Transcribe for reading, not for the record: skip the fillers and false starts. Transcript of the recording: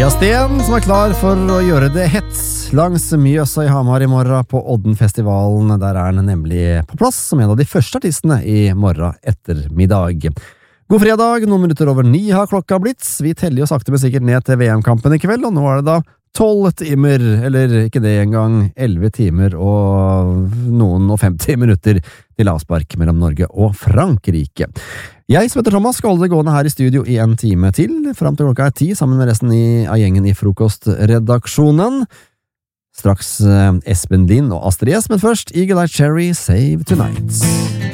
Maria Sten, som klar for å gjøre det hets langs Mjøsa i Hamar i morgen på Oddenfestivalen. Der den nemlig på plass som en av de første artistene i morgen ettermiddag. God fredag, noen minutter over 9 har klokka blitt. Vi teller jo sakte men sikkert ned til VM-kampen i kveld, og nå det da 12 timer, eller ikke det engang, 11 timer og noen og 50 minutter til avspark mellom Norge og Frankrike. Jeg som heter Thomas skal holde det gående her i studio i en time til, frem til klokka 10, sammen med resten av gjengen i frokostredaksjonen. Straks Espen Lind og Astrid S, men først Eagle Eye Cherry, Save Tonight.